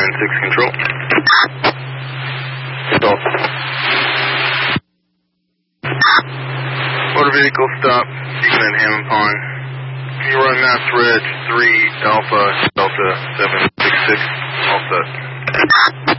7-6 control. Stop. Motor vehicle stop, Beacon and Hammond Pond. Can you run mass reg 3 Alpha Delta 766, all set.